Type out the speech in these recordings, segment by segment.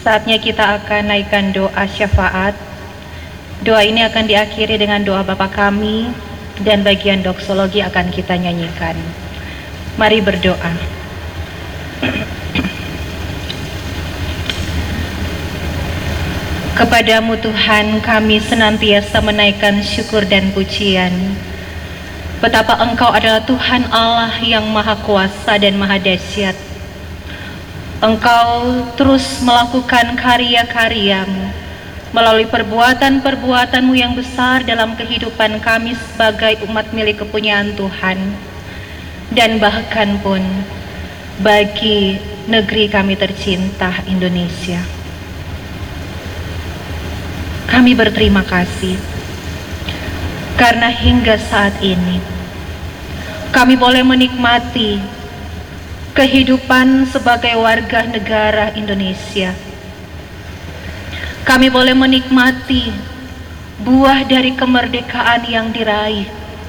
Saatnya kita akan naikkan doa syafaat. Doa ini akan diakhiri dengan doa Bapa Kami dan bagian doksologi akan kita nyanyikan. Mari berdoa. Kepadamu Tuhan kami senantiasa menaikkan syukur dan pujian. Betapa Engkau adalah Tuhan Allah yang Maha Kuasa dan Maha Dahsyat. Engkau terus melakukan karya-karyamu melalui perbuatan-perbuatanmu yang besar dalam kehidupan kami sebagai umat milik kepunyaan Tuhan. Dan bahkan pun bagi negeri kami tercinta Indonesia. Kami berterima kasih karena hingga saat ini kami boleh menikmati kehidupan sebagai warga negara Indonesia. Kami boleh menikmati buah dari kemerdekaan yang diraih.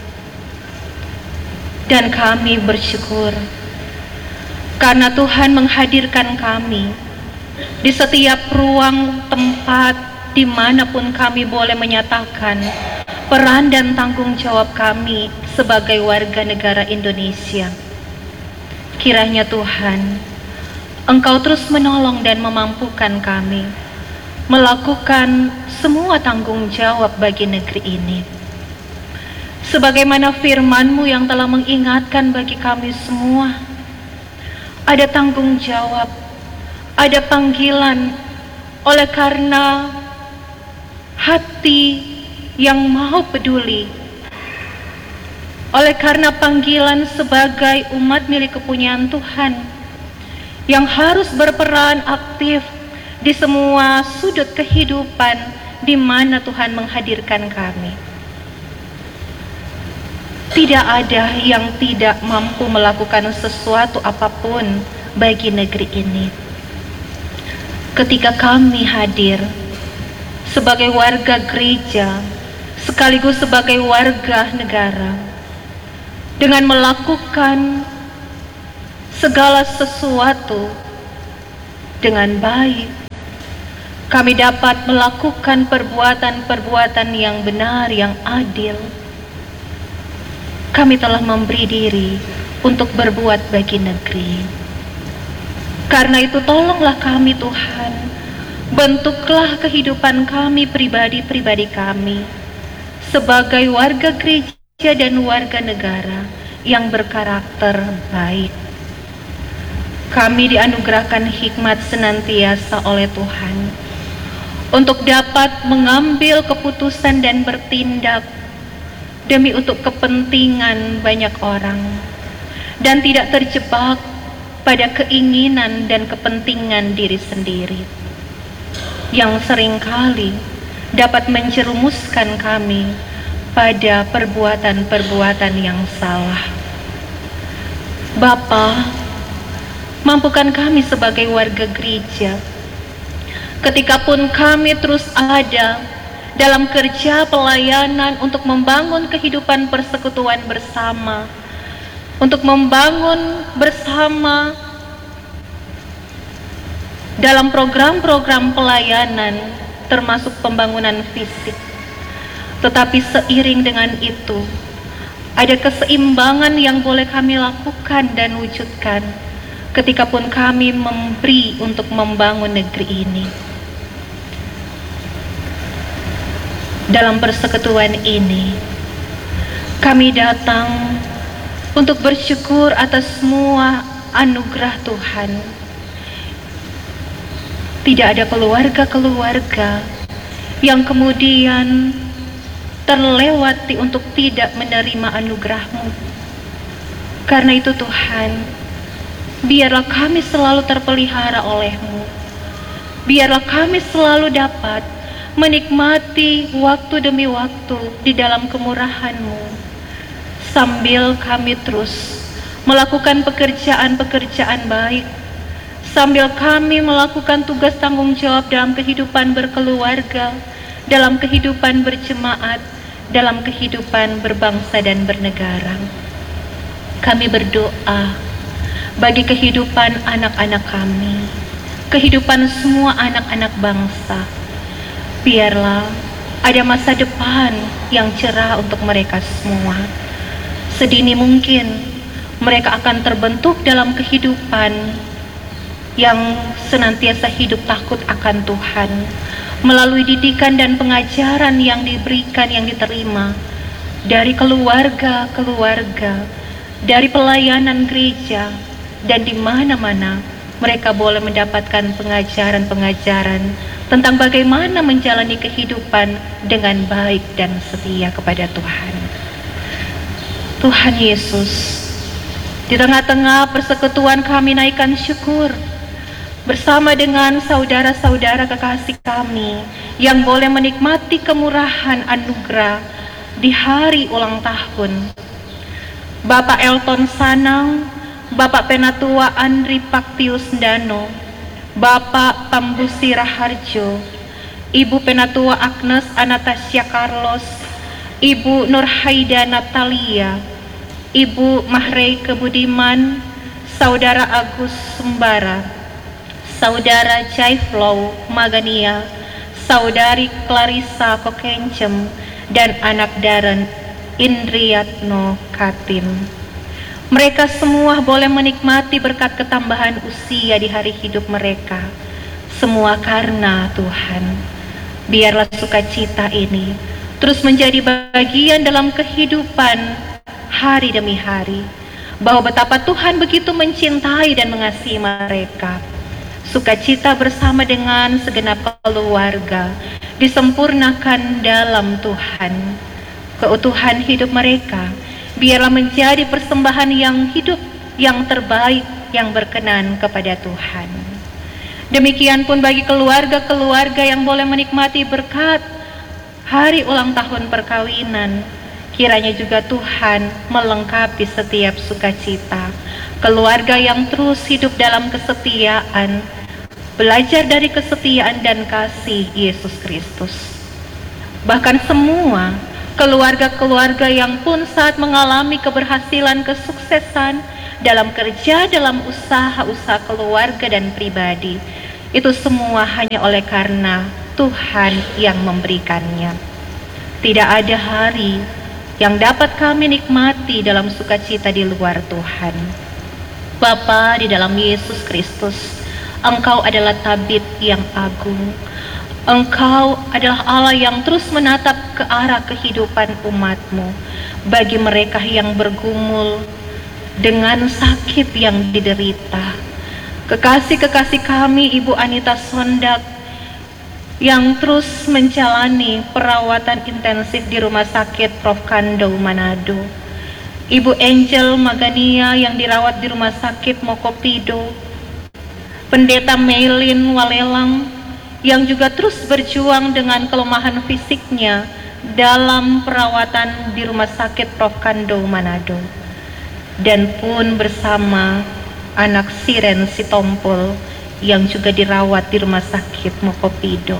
Dan kami bersyukur karena Tuhan menghadirkan kami di setiap ruang tempat dimanapun kami boleh menyatakan peran dan tanggung jawab kami sebagai warga negara Indonesia. Kiranya Tuhan, Engkau terus menolong dan memampukan kami melakukan semua tanggung jawab bagi negeri ini. Sebagaimana firman-Mu yang telah mengingatkan bagi kami semua, ada tanggung jawab, ada panggilan oleh karena hati yang mau peduli, oleh karena panggilan sebagai umat milik kepunyaan Tuhan yang harus berperan aktif di semua sudut kehidupan di mana Tuhan menghadirkan kami. Tidak ada yang tidak mampu melakukan sesuatu apapun bagi negeri ini. Ketika kami hadir sebagai warga gereja, sekaligus sebagai warga negara, dengan melakukan segala sesuatu dengan baik, kami dapat melakukan perbuatan-perbuatan yang benar, yang adil. Kami telah memberi diri untuk berbuat bagi negeri. Karena itu tolonglah kami Tuhan, bentuklah kehidupan kami pribadi-pribadi kami sebagai warga gereja dan warga negara yang berkarakter baik. Kami dianugerahkan hikmat senantiasa oleh Tuhan untuk dapat mengambil keputusan dan bertindak demi untuk kepentingan banyak orang dan tidak terjebak pada keinginan dan kepentingan diri sendiri yang seringkali dapat menjerumuskan kami pada perbuatan-perbuatan yang salah. Bapa, mampukan kami sebagai warga gereja, ketikapun kami terus ada dalam kerja pelayanan untuk membangun kehidupan persekutuan bersama, untuk membangun bersama dalam program-program pelayanan termasuk pembangunan fisik. Tetapi seiring dengan itu, ada keseimbangan yang boleh kami lakukan dan wujudkan ketikapun kami memberi untuk membangun negeri ini. Dalam persekutuan ini, kami datang untuk bersyukur atas semua anugerah Tuhan. Tidak ada keluarga-keluarga yang kemudian terlewati untuk tidak menerima anugerah-Mu. Karena itu Tuhan, biarlah kami selalu terpelihara oleh-Mu. Biarlah kami selalu dapat menikmati waktu demi waktu di dalam kemurahan-Mu, sambil kami terus melakukan pekerjaan-pekerjaan baik, sambil kami melakukan tugas tanggung jawab dalam kehidupan berkeluarga, dalam kehidupan berjemaat, dalam kehidupan berbangsa dan bernegara. Kami berdoa bagi kehidupan anak-anak kami. kehidupan semua anak-anak bangsa. Biarlah ada masa depan yang cerah untuk mereka semua. Sedini mungkin mereka akan terbentuk dalam kehidupan yang senantiasa hidup takut akan Tuhan, melalui didikan dan pengajaran yang diberikan, yang diterima dari keluarga-keluarga, dari pelayanan gereja, dan di mana-mana mereka boleh mendapatkan pengajaran-pengajaran tentang bagaimana menjalani kehidupan dengan baik dan setia kepada Tuhan. Tuhan Yesus, di tengah-tengah persekutuan kami naikkan syukur bersama dengan saudara-saudara kekasih kami yang boleh menikmati kemurahan anugerah di hari ulang tahun. Bapak Elton Sanang, Bapak Penatua Andri Paktius Dano, Bapak Tambusi Raharjo, Ibu Penatua Agnes Anastasia Carlos, Ibu Nurhaida Natalia, Ibu Mahrei Kebudiman, Saudara Agus Sembara, Saudara Jaiflow Magania, Saudari Clarissa Kokencem, dan anak Darren Indriatno Katin. Mereka semua boleh menikmati berkat ketambahan usia di hari hidup mereka. Semua karena Tuhan. Biarlah sukacita ini terus menjadi bagian dalam kehidupan hari demi hari, bahwa betapa Tuhan begitu mencintai dan mengasihi mereka. Sukacita bersama dengan segenap keluarga disempurnakan dalam Tuhan. Keutuhan hidup mereka biarlah menjadi persembahan yang hidup, yang terbaik, yang berkenan kepada Tuhan. Demikian pun bagi keluarga-keluarga yang boleh menikmati berkat hari ulang tahun perkawinan, kiranya juga Tuhan melengkapi setiap sukacita. Keluarga yang terus hidup dalam kesetiaan, belajar dari kesetiaan dan kasih Yesus Kristus. Bahkan semua keluarga-keluarga yang pun saat mengalami keberhasilan, kesuksesan dalam kerja, dalam usaha-usaha keluarga dan pribadi, itu semua hanya oleh karena Tuhan yang memberikannya. Tidak ada hari yang dapat kami nikmati dalam sukacita di luar Tuhan. Bapa di dalam Yesus Kristus, Engkau adalah tabib yang agung. Engkau adalah Allah yang terus menatap ke arah kehidupan umat-Mu. Bagi mereka yang bergumul dengan sakit yang diderita, kekasih-kekasih kami Ibu Anita Sondak yang terus menjalani perawatan intensif di Rumah Sakit Prof. Kando Manado, Ibu Angel Magania yang dirawat di Rumah Sakit Mokopido, Pendeta Meilin Walelang yang juga terus berjuang dengan kelemahan fisiknya dalam perawatan di Rumah Sakit Prof. Kando Manado, dan pun bersama anak Siren Sitompul yang juga dirawat di Rumah Sakit Mokopido.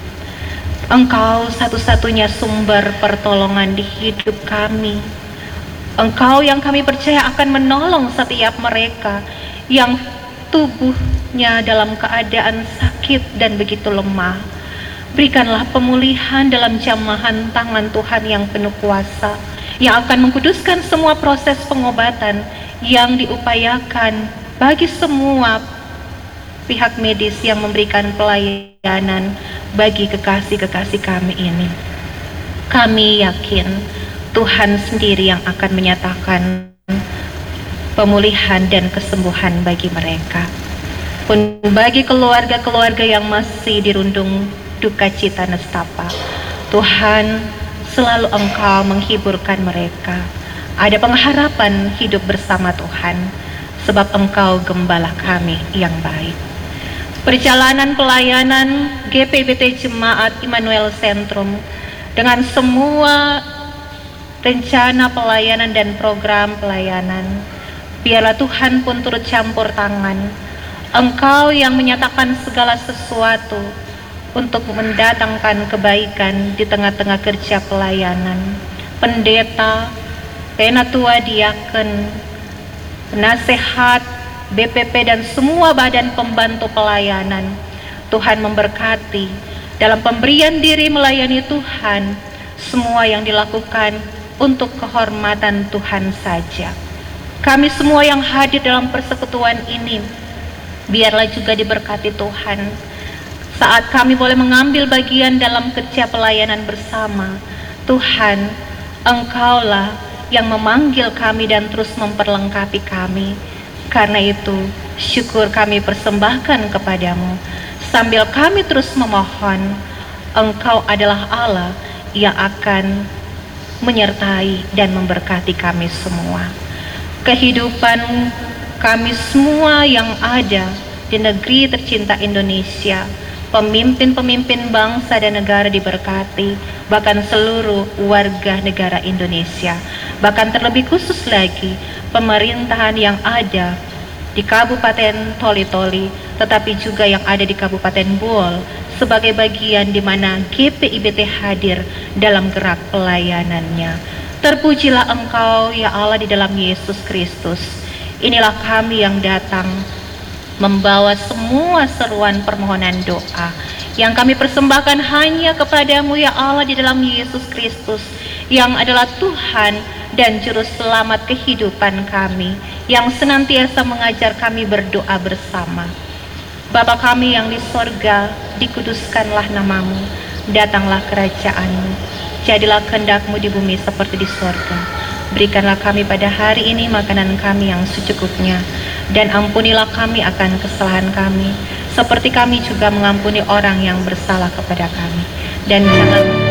Engkau satu-satunya sumber pertolongan di hidup kami. Engkau yang kami percaya akan menolong setiap mereka yang tubuhnya dalam keadaan sakit dan begitu lemah. Berikanlah pemulihan dalam jamahan tangan Tuhan yang penuh kuasa, yang akan mengkuduskan semua proses pengobatan yang diupayakan bagi semua pihak medis yang memberikan pelayanan bagi kekasih-kekasih kami ini. Kami yakin Tuhan sendiri yang akan menyatakan pemulihan dan kesembuhan bagi mereka. Pun bagi keluarga-keluarga yang masih dirundung duka cita nestapa, Tuhan selalu Engkau menghiburkan mereka. Ada pengharapan hidup bersama Tuhan, sebab Engkau gembala kami yang baik. Perjalanan pelayanan GPBT Jemaat Immanuel Sentrum dengan semua rencana pelayanan dan program pelayanan, biarlah Tuhan pun turut campur tangan. Engkau yang menyatakan segala sesuatu untuk mendatangkan kebaikan di tengah-tengah kerja pelayanan. Pendeta, penatua diaken, penasehat, BPP dan semua badan pembantu pelayanan. Tuhan memberkati dalam pemberian diri melayani Tuhan, semua yang dilakukan untuk kehormatan Tuhan saja. Kami semua yang hadir dalam persekutuan ini, biarlah juga diberkati Tuhan. Saat kami boleh mengambil bagian dalam kerja pelayanan bersama, Tuhan, Engkaulah yang memanggil kami dan terus memperlengkapi kami. Karena itu, syukur kami persembahkan kepadamu, sambil kami terus memohon, Engkau adalah Allah yang akan menyertai dan memberkati kami semua. Kehidupan kami semua yang ada di negeri tercinta Indonesia, pemimpin-pemimpin bangsa dan negara diberkati, bahkan seluruh warga negara Indonesia, bahkan terlebih khusus lagi pemerintahan yang ada di Kabupaten Toli-Toli, tetapi juga yang ada di Kabupaten Buol, sebagai bagian di mana GPIBT hadir dalam gerak pelayanannya. Terpujilah Engkau ya Allah di dalam Yesus Kristus. Inilah kami yang datang membawa semua seruan permohonan doa yang kami persembahkan hanya kepadamu ya Allah di dalam Yesus Kristus, yang adalah Tuhan dan Juru Selamat kehidupan kami, yang senantiasa mengajar kami berdoa bersama. Bapa kami yang di sorga, dikuduskanlah namamu, datanglah kerajaanmu, jadilah kehendak-Mu di bumi seperti di sorga. Berikanlah kami pada hari ini makanan kami yang secukupnya, dan ampunilah kami akan kesalahan kami, seperti kami juga mengampuni orang yang bersalah kepada kami. Dan jangan